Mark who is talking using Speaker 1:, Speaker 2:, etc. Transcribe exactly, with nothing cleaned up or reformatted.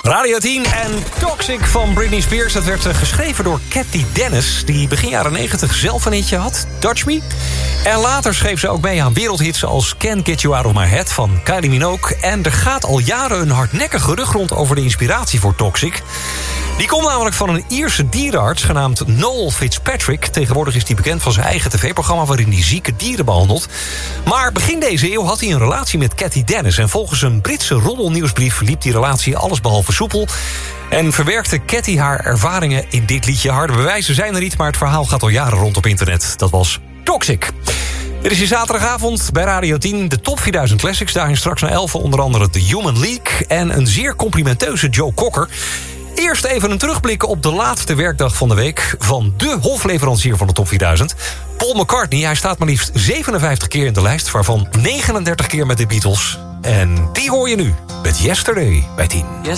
Speaker 1: Radio tien en Toxic van Britney Spears. Dat werd geschreven door Cathy Dennis, die begin jaren negentig zelf een hitje had, Touch Me. En later schreef ze ook mee aan wereldhits als Can't Get You Out of My Head van Kylie Minogue. En er gaat al jaren een hardnekkig gerucht rond over de inspiratie voor Toxic. Die komt namelijk van een Ierse dierenarts genaamd Noel Fitzpatrick. Tegenwoordig is hij bekend van zijn eigen tv-programma waarin hij zieke dieren behandelt. Maar begin deze eeuw had hij een relatie met Cathy Dennis. En volgens een Britse roddelnieuwsbrief liep die relatie allesbehalve soepel. En verwerkte Cathy haar ervaringen in dit liedje. Harde bewijzen zijn er niet, maar het verhaal gaat al jaren rond op internet. Dat was Toxic. Dit is je zaterdagavond bij Radio tien, de top vierduizend Classics. Daarin straks na elf onder andere The Human League en een zeer complimenteuze Joe Cocker. Eerst even een terugblik op de laatste werkdag van de week van de hofleverancier van de top vierduizend. Paul McCartney, hij staat maar liefst zevenenvijftig keer in de lijst, waarvan negenendertig keer met de Beatles. En die hoor je nu met Yesterday bij tien.